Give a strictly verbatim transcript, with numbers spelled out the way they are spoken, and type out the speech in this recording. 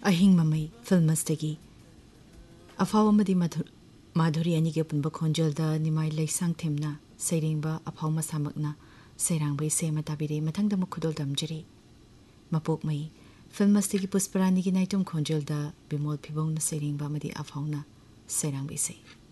अहिंग ममई फिल्मसदगी अफाव अमदी माधुरी अनी के पुनब खोंजलदा निमाई लेसांग थेमना सैरेंबा अफाव मसामकना सैरांबै सेम ताबिरे मथंग दम खुदोल दमजरी मपोक मई फिल्मसदगी पुष्परानी की नाइटुम खोंजलदा बिमोल फिबौना सैरेंबा अमदी अफावना सैरांबै से